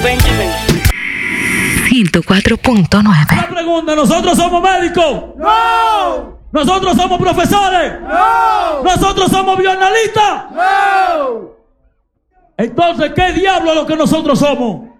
Benjamin. 104.9. La pregunta, ¿nosotros somos médicos? ¡No! ¿Nosotros somos profesores? ¡No! ¿Nosotros somos bioanalistas? ¡No! Entonces, ¿qué diablo es lo que nosotros somos?